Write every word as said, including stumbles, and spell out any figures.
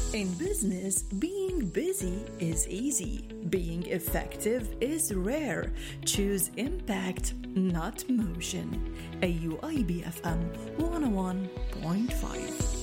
In business, being busy is easy. Being effective is rare. Choose impact, not motion. A U I B F M one oh one point five.